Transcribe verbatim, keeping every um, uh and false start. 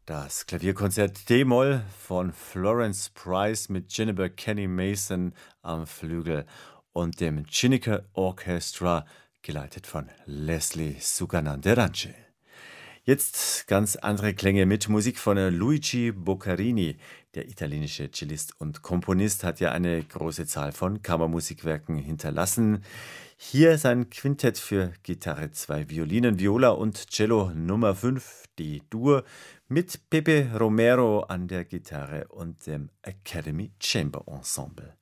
Das Klavierkonzert D-Moll von Florence Price mit Jennifer Kenny Mason am Flügel und dem Chiniquy Orchestra, geleitet von Leslie Sugananderance. Jetzt ganz andere Klänge mit Musik von Luigi Boccherini. Der italienische Cellist und Komponist hat ja eine große Zahl von Kammermusikwerken hinterlassen. Hier sein Quintett für Gitarre, zwei Violinen, Viola und Cello Nummer fünf, D-Dur, mit Pepe Romero an der Gitarre und dem Academy Chamber Ensemble.